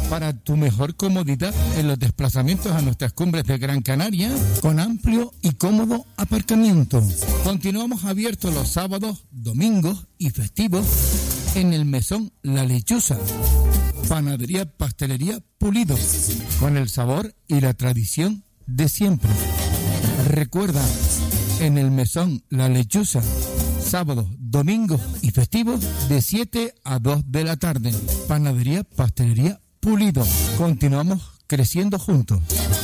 para tu mejor comodidad en los desplazamientos a nuestras cumbres de Gran Canaria, con amplio y cómodo aparcamiento. Continuamos abiertos los sábados, domingos y festivos en el Mesón La Lechuza. Panadería, pastelería Pulido, con el sabor y la tradición de siempre. Recuerda, en el Mesón La Lechuza, sábados, domingos y festivos de 7 a 2 de la tarde. Panadería, pastelería Pulido. Continuamos creciendo juntos.